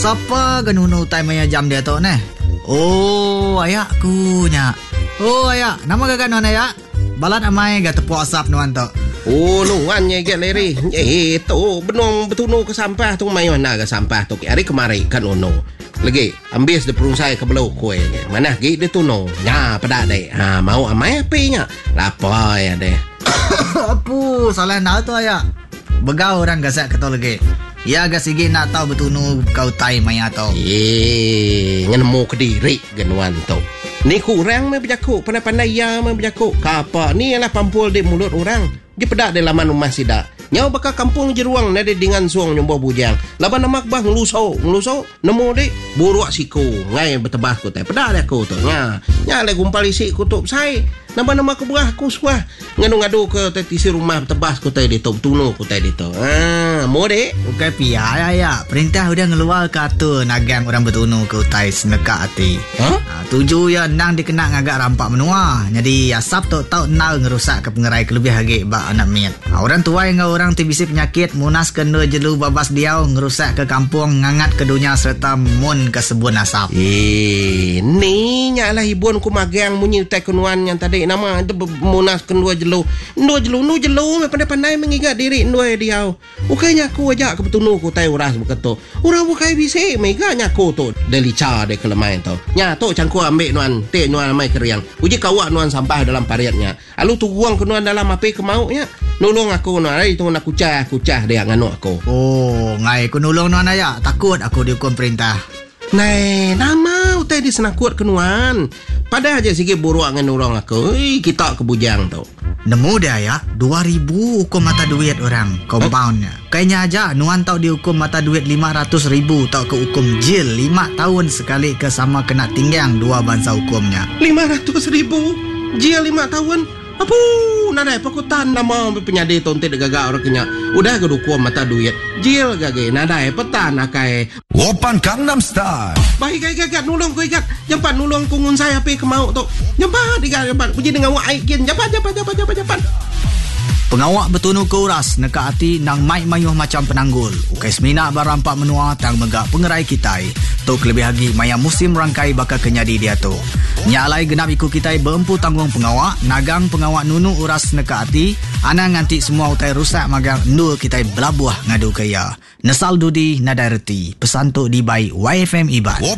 Siapa genunu time maya jam dia tu ne? Oh, ayakku nya. Oh, ayak. Nama gagak nuan ayak? Balat amai gak tepuk asap nuan tu. Oh, nuan nya gak leri. Tu benong betunu ke sampah tu mai mana ke sampah tu. Hari kemari kan ono. Lagi ambil de perungsai ke belau kue. Mana gi de tuno. Nya pada dek. Ha mau amai api nya. Lapar ya deh. Apu, salah nak tu ayak. Begau orang gasak ketol lagi. Ya agak sigi nak tahu betunu kau tai maya tau. Ngenemu ke diri genuan tu. Ni kurang me berjakuk, pandai-pandai ya me berjakuk. Kapa ni ialah pampul di mulut orang. Dia pedak di laman rumah sidak. Nyau bakal kampung jeruang nade dengan suang nyombo bujang. Laban namak bah ngeluso, nemu dik buruak siku. Ngai bertebas ku teh. Pedak dah ku tu. Nya le gumpal isi kutub sai. Nama-nama ke berah ku suah. Ngadu-ngadu ke tisi rumah bertebas ku teh ditu, tunu ku teh ditu. Mau dik? Bukai pia ya. Perintah udah ngeluar kata nagang orang bertunu ke utai seneka hati. Tuju ya nang dikena ngagak rampak menua. Jadi asap tu tau nal ngerusak ke pengerai kelebih hagi bak anak miat. Orang tua yang orang tibisi penyakit munas kena jelu babas diau ngerusak ke kampung ngangat ke dunia serta mun ke sebun asap. Ni nyalah hibun ku magang munyi utai kenuan yang tadi nama itu munas kendua jelu. Nu jelu pandai-pandai mengigat diri ndua diau. Ukainya aku ajak ke betunu ku tai uras beketo. Urang bukai bisi meganya ku tu delica de kelemain tu. Nya tu cangku ambil nuan te nuan mai keriang. Uji kawak nuan sampah dalam pariatnya. Alu tu buang ke nuan dalam api kemaunya. Nolong aku nuan ai tu nak kucah dia nganu aku. Oh, ngai ku nolong nuan ayak. Takut aku dihukum perintah. Nai, nama utai di senakut kenuan. Pada aja sikit buruak dengan orang aku. Kita ke bujang tu. Nemu dia ya, 2,000 hukum mata duit orang, compoundnya. Kayaknya aja, nuan tau dihukum mata duit 500,000 tau ke hukum jil 5 tahun sekali ke sama kena tinggang 2 bangsa hukumnya. 500,000? Jil 5 tahun? Apa? Nadai pakutan nama penyadi tonte de gaga orang kenya. Udah ke hukum mata duit. Jil gage nadai petan akai. Open Gangnam Style. Baik gagat nulung ku ikat. Jampan nulung kungun saya api kemau tu. Jampan jampan. Puji dengan wak aikin. Jampan. Pengawak betunu ke uras neka hati nang mai mayuh macam penanggul. Ukai semina barampak menua tang megak pengerai kitai. Tok lebih lagi maya musim rangkai bakal kenyadi dia tu. Nyalai genap ikut kitai berempu tanggung pengawak. Nagang pengawak nunu uras neka hati. Ana nganti semua utai rusak magang nul kitai belabuah ngadu kaya. Nesal dudi nadai reti. Pesan tu dibai YFM Iban.